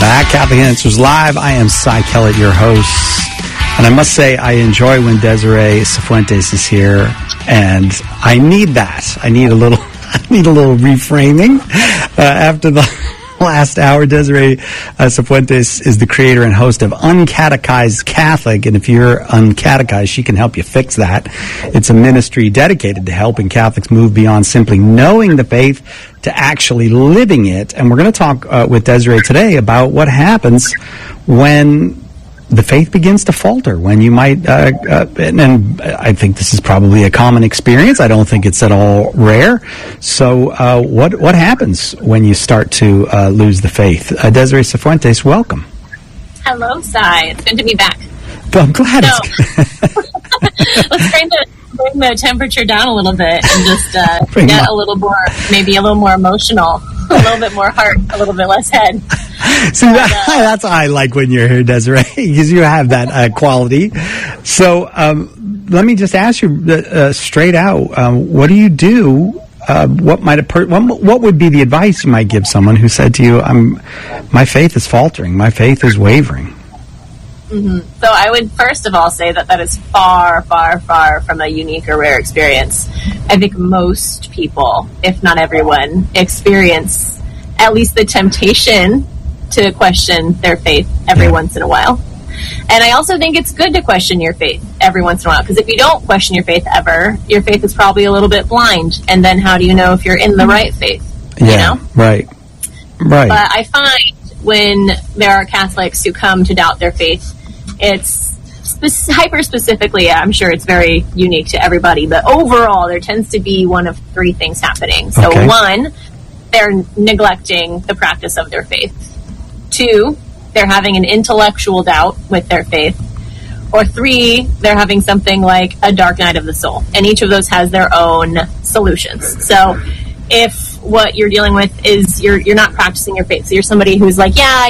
back. Catholic Answers Live. I am Cy Kellett, your host. And I must say, I enjoy when Desiree Cifuentes is here. And I need that. I need a little reframing. After the last hour, Desiree Cifuentes is the creator and host of Uncatechized Catholic. And if you're uncatechized, she can help you fix that. It's a ministry dedicated to helping Catholics move beyond simply knowing the faith to actually living it. And we're going to talk with Desiree today about what happens when the faith begins to falter, when you might, and I think this is probably a common experience. I don't think it's at all rare. So what happens when you start to lose the faith? Desiree Cifuentes, welcome. Hello, Cy. It's good to be back. Well, I'm glad Let's bring the temperature down a little bit and just get a little more, maybe a little more emotional, a little bit more heart, a little bit less head. See, that's what I like when you're here, Desiree, because you have that quality. So let me just ask you straight out, what do you do? What would be the advice you might give someone who said to you, my faith is faltering, my faith is wavering? Mm-hmm. So I would first of all say that is far, far, far from a unique or rare experience. I think most people, if not everyone, experience at least the temptation to question their faith every once in a while. And I also think it's good to question your faith every once in a while, because if you don't question your faith ever, your faith is probably a little bit blind. And then how do you know if you're in the right faith? Yeah, you know? Right. But I find when there are Catholics who come to doubt their faith, it's hyper-specifically, I'm sure it's very unique to everybody, but overall there tends to be one of three things happening. So one, they're neglecting the practice of their faith. Two, they're having an intellectual doubt with their faith. Or three, they're having something like a dark night of the soul. And each of those has their own solutions. So if what you're dealing with is you're not practicing your faith, so you're somebody who's like, yeah,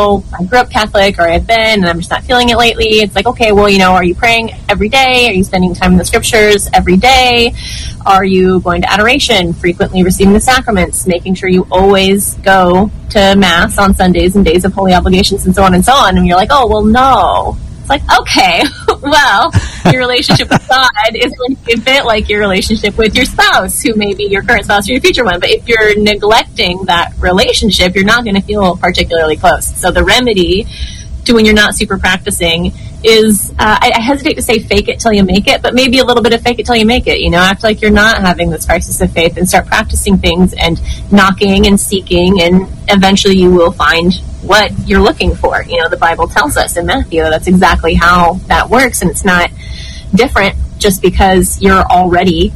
I grew up Catholic, or I've been, and I'm just not feeling it lately. It's like, okay, well, are you praying every day? Are you spending time in the scriptures every day? Are you going to adoration, frequently receiving the sacraments, making sure you always go to Mass on Sundays and days of holy obligations, and so on and so on? And you're like, oh, well, no. It's like, okay, well, your relationship with God is going to be a bit like your relationship with your spouse, who may be your current spouse or your future one. But if you're neglecting that relationship, you're not going to feel particularly close. So the remedy to when you're not super practicing is, I hesitate to say fake it till you make it, but maybe a little bit of fake it till you make it. Act like you're not having this crisis of faith and start practicing things and knocking and seeking, and eventually you will find what you're looking for. The Bible tells us in Matthew that's exactly how that works, and it's not different just because you're already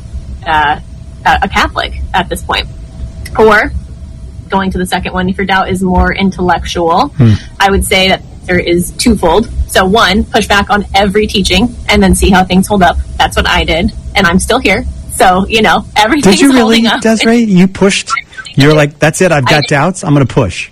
a Catholic at this point. Or, going to the second one, if your doubt is more intellectual, I would say that there is twofold. So one, push back on every teaching and then see how things hold up. That's what I did, and I'm still here. So, everything's Did you really, holding up. Desiree? You pushed? You're like, that's it, I've got doubts, I'm going to push.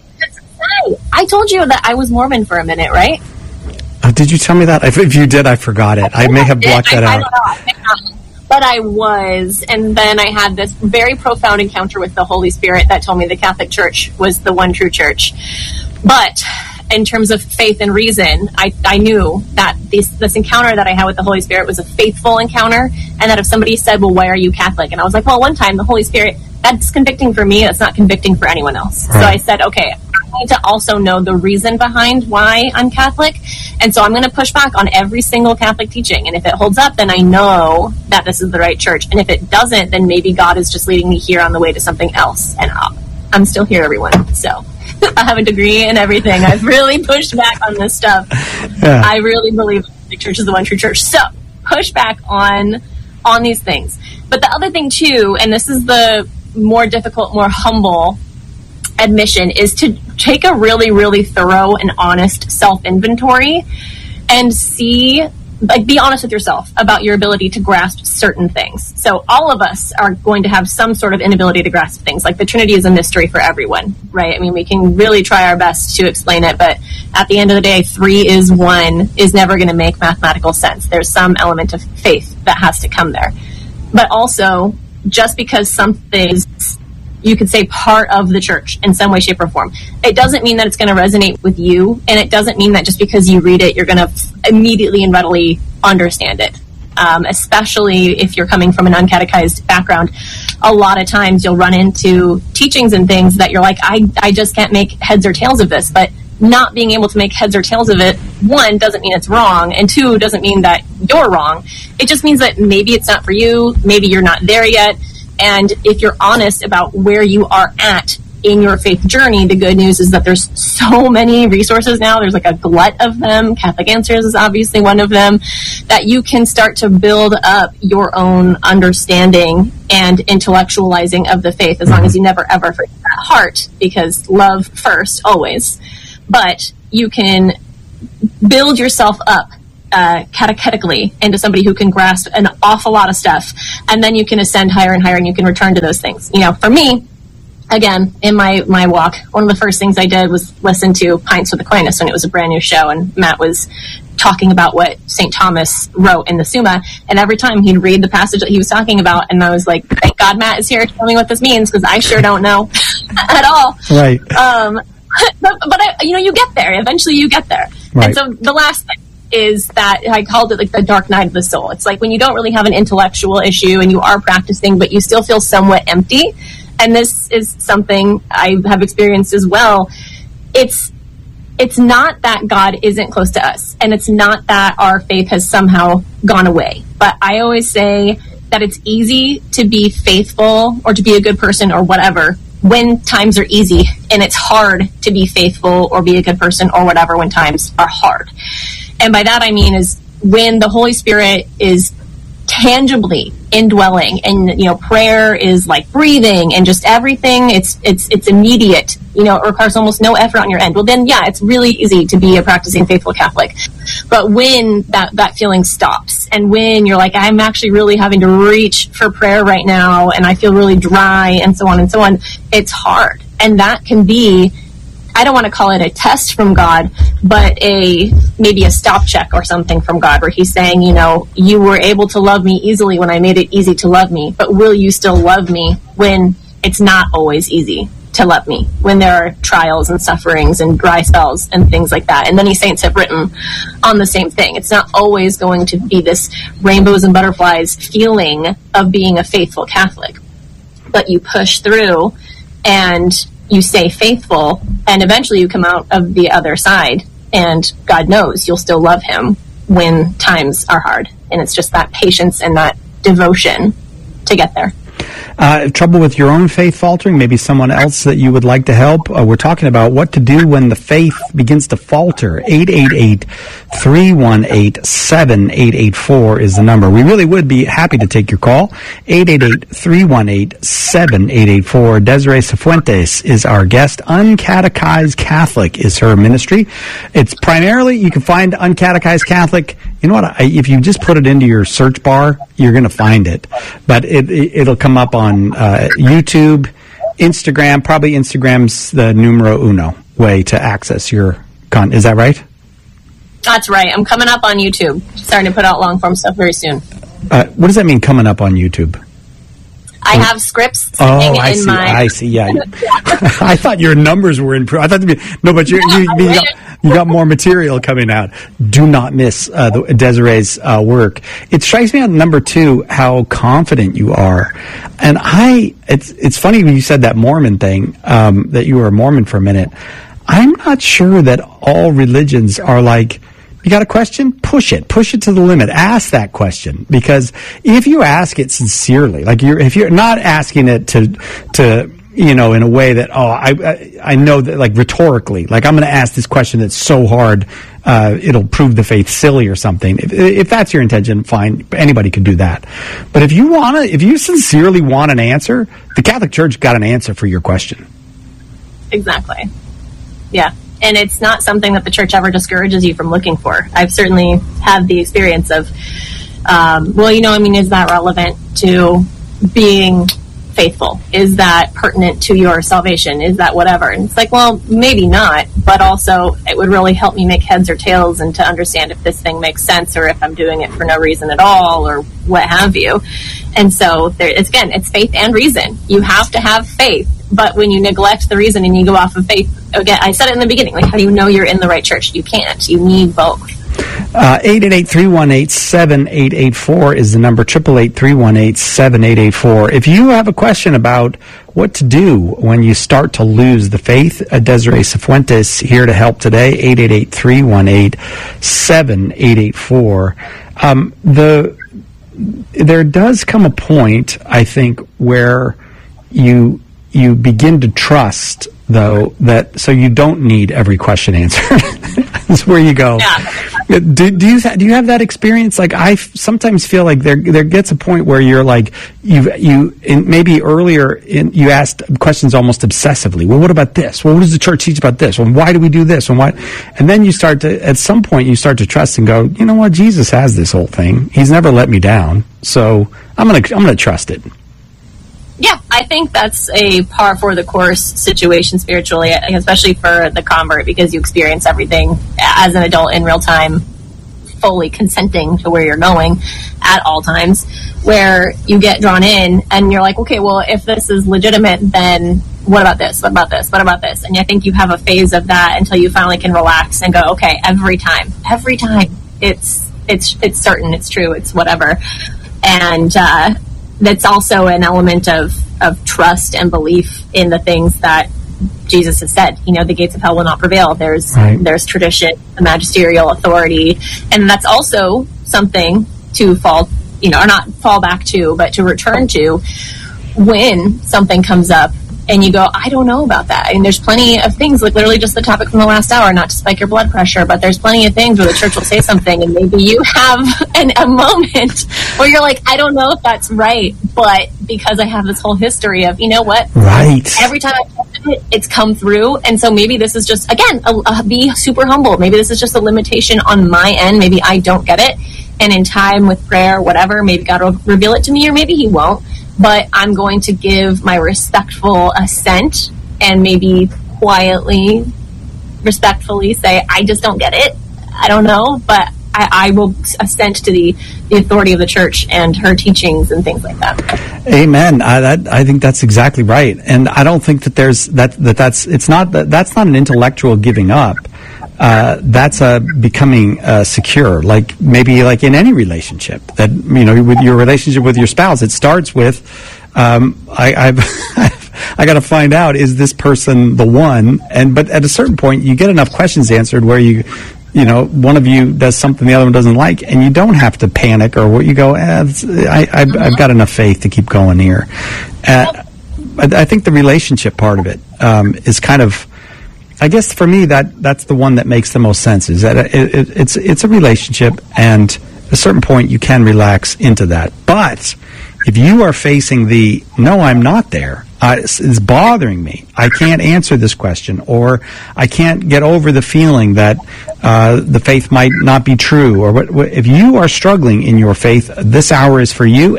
I told you that I was Mormon for a minute, right? Oh, did you tell me that? If you did, I forgot it. I may have blocked that out. I don't know. But I was, and then I had this very profound encounter with the Holy Spirit that told me the Catholic Church was the one true church. But in terms of faith and reason, I knew that this encounter that I had with the Holy Spirit was a faithful encounter, and that if somebody said, well, why are you Catholic? And I was like, well, one time the Holy Spirit, that's convicting for me, that's not convicting for anyone else. Right. So I said, okay, I need to also know the reason behind why I'm Catholic, and so I'm going to push back on every single Catholic teaching, and if it holds up, then I know that this is the right church, and if it doesn't, then maybe God is just leading me here on the way to something else, and I'm still here, everyone, so I have a degree and everything. I've really pushed back on this stuff. Yeah. I really believe the church is the one true church, so push back on these things. But the other thing, too, and this is the more difficult, more humble admission, is to take a really, really thorough and honest self-inventory and see, be honest with yourself about your ability to grasp certain things. So all of us are going to have some sort of inability to grasp things. Like the Trinity is a mystery for everyone, right? I mean, we can really try our best to explain it, but at the end of the day, 3 is 1 is never going to make mathematical sense. There's some element of faith that has to come there. But also, just because something is you could say, part of the church in some way, shape, or form. It doesn't mean that it's going to resonate with you, and it doesn't mean that just because you read it, you're going to immediately and readily understand it. Especially if you're coming from an uncatechized background. A lot of times you'll run into teachings and things that you're like, I just can't make heads or tails of this. But not being able to make heads or tails of it, one, doesn't mean it's wrong, and two, doesn't mean that you're wrong. It just means that maybe it's not for you, maybe you're not there yet, and if you're honest about where you are at in your faith journey, the good news is that there's so many resources now. There's like a glut of them. Catholic Answers is obviously one of them, that you can start to build up your own understanding and intellectualizing of the faith, as long as you never ever forget that heart, because love first, always. But you can build yourself up catechetically into somebody who can grasp an awful lot of stuff, and then you can ascend higher and higher, and you can return to those things. You know, for me, again, in my walk, one of the first things I did was listen to Pints with Aquinas when it was a brand new show, and Matt was talking about what St. Thomas wrote in the Summa, and every time he'd read the passage that he was talking about, and I was like, thank God Matt is here to tell me what this means, because I sure don't know at all. Right. But you get there. Eventually you get there. Right. And so the last thing is that I called it like the dark night of the soul. It's like when you don't really have an intellectual issue and you are practicing, but you still feel somewhat empty. And this is something I have experienced as well. It's not that God isn't close to us, and it's not that our faith has somehow gone away. But I always say that it's easy to be faithful or to be a good person or whatever when times are easy, and it's hard to be faithful or be a good person or whatever when times are hard. And by that I mean is when the Holy Spirit is tangibly indwelling, and prayer is like breathing and just everything, it's immediate, it requires almost no effort on your end. Well, then it's really easy to be a practicing faithful Catholic. But when that feeling stops, and when you're like, I'm actually really having to reach for prayer right now, and I feel really dry, and so on, it's hard. And that can be, I don't want to call it a test from God, but maybe a stop check or something from God, where he's saying, you were able to love me easily when I made it easy to love me, but will you still love me when it's not always easy to love me, when there are trials and sufferings and dry spells and things like that? And many saints have written on the same thing. It's not always going to be this rainbows and butterflies feeling of being a faithful Catholic, but you push through and you stay faithful, and eventually you come out of the other side, and God knows you'll still love him when times are hard. And it's just that patience and that devotion to get there. Trouble with your own faith faltering, maybe someone else that you would like to help. We're talking about what to do when the faith begins to falter. 888-318-7884 is the number. We really would be happy to take your call. 888-318-7884. Desiree Cifuentes is our guest. Uncatechized Catholic is her ministry. It's primarily, you can find Uncatechized Catholic. You know what? If you just put it into your search bar, you're going to find it. But it'll come up on YouTube, Instagram. Probably Instagram's the numero uno way to access your content. Is that right? That's right. I'm coming up on YouTube. Starting to put out long form stuff very soon. What does that mean, coming up on YouTube? I have scripts sitting in my... I see, yeah. I thought your numbers were improved. I thought but you got more material coming out. Do not miss Desiree's work. It strikes me on number 2 how confident you are. And it's funny when you said that Mormon thing, that you were a Mormon for a minute. I'm not sure that all religions are like, you got a question? Push it to the limit. Ask that question, because if you ask it sincerely, like if you're not asking it to in a way that, I know that, like rhetorically, like I'm going to ask this question that's so hard, it'll prove the faith silly or something. If that's your intention, fine. Anybody can do that. But if you sincerely want an answer, the Catholic Church got an answer for your question. Exactly. Yeah. And it's not something that the church ever discourages you from looking for. I've certainly had the experience of, is that relevant to being faithful? Is that pertinent to your salvation? Is that whatever? And it's like, well, maybe not, but also it would really help me make heads or tails and to understand if this thing makes sense or if I'm doing it for no reason at all or what have you. And so it's faith and reason. You have to have faith, but when you neglect the reason and you go off of faith, again, I said it in the beginning, like, how do you know you're in the right church? You can't. You need both. 888-318-7884 is the number, 888-318-7884. If you have a question about what to do when you start to lose the faith, Desiree Cifuentes here to help today, 888-318-7884. There does come a point, I think, where you begin to trust, though, that so you don't need every question answered. That's where you go. Yeah. Do you have that experience? Like, I sometimes feel like there gets a point where you're like maybe earlier you asked questions almost obsessively. Well, what about this? Well, what does the church teach about this? Well, why do we do this? And then you start to, at some point, you start to trust and go, you know what? Jesus has this whole thing. He's never let me down. So I'm gonna trust it. Yeah, I think that's a par for the course situation spiritually, especially for the convert, because you experience everything as an adult in real time, fully consenting to where you're going at all times, where you get drawn in and you're like, okay, well, if this is legitimate, then what about this? What about this? What about this? And I think you have a phase of that until you finally can relax and go, okay, every time, it's certain, it's true, it's whatever. And, that's also an element of trust and belief in the things that Jesus has said. You know, the gates of hell will not prevail. There's tradition, the magisterial authority, and that's also something to fall back to, but to return to when something comes up and you go, I don't know about that. I mean, there's plenty of things, like literally just the topic from the last hour, not to spike your blood pressure, but there's plenty of things where the church will say something and maybe you have a moment where you're like, I don't know if that's right, but because I have this whole history of, you know what? Right. Every time I tested it, it's come through. And so maybe this is just, again, be super humble. Maybe this is just a limitation on my end. Maybe I don't get it. And in time with prayer, whatever, maybe God will reveal it to me or maybe he won't. But I'm going to give my respectful assent and maybe quietly, respectfully say, I just don't get it. I don't know, but I will assent to the authority of the church and her teachings and things like that. Amen. I think that's exactly right. And I don't think that that's not an intellectual giving up. That's becoming secure, like maybe like in any relationship that, you know, with your relationship with your spouse, it starts with, I got to find out, is this person the one? But at a certain point, you get enough questions answered where you know, one of you does something the other one doesn't like, and you don't have to panic or what you go, I've got enough faith to keep going here. I think the relationship part of it is kind of, I guess for me, that's the one that makes the most sense, is that it's a relationship, and at a certain point you can relax into that. But if you are facing no, I'm not there, it's bothering me, I can't answer this question, or I can't get over the feeling that the faith might not be true, or if you are struggling in your faith, this hour is for you.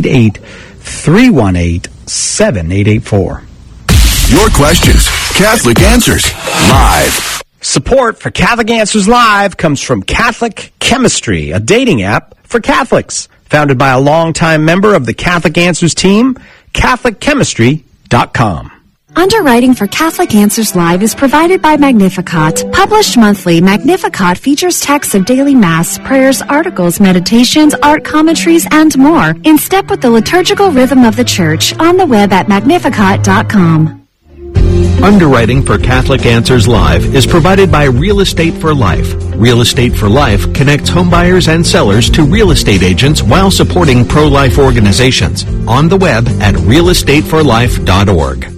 888-318-7884. Your questions, Catholic Answers Live. Support for Catholic Answers Live comes from Catholic Chemistry, a dating app for Catholics. Founded by a longtime member of the Catholic Answers team, CatholicChemistry.com. Underwriting for Catholic Answers Live is provided by Magnificat. Published monthly, Magnificat features texts of daily Mass, prayers, articles, meditations, art commentaries, and more, in step with the liturgical rhythm of the Church, on the web at Magnificat.com. Underwriting for Catholic Answers Live is provided by Real Estate for Life. Real Estate for Life connects homebuyers and sellers to real estate agents while supporting pro-life organizations. On the web at realestateforlife.org.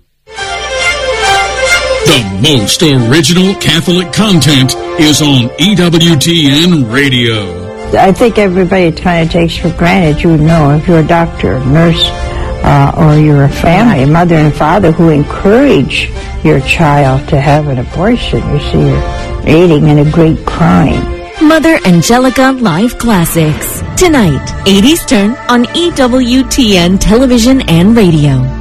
The most original Catholic content is on EWTN Radio. I think everybody kind of takes for granted, you know, if you're a doctor, a nurse, or you're a family, a mother and father who encourage your child to have an abortion. You see, you're aiding in a great crime. Mother Angelica Live Classics. Tonight, 8 Eastern on EWTN Television and Radio.